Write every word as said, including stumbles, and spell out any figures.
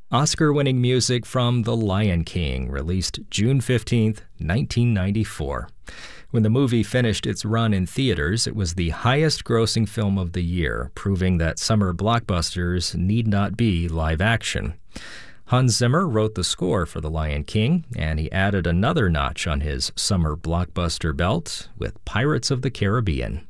Oscar-winning music from The Lion King, released June fifteenth, nineteen ninety-four. When the movie finished its run in theaters, it was the highest-grossing film of the year, proving that summer blockbusters need not be live action. Hans Zimmer wrote the score for The Lion King, and he added another notch on his summer blockbuster belt with Pirates of the Caribbean.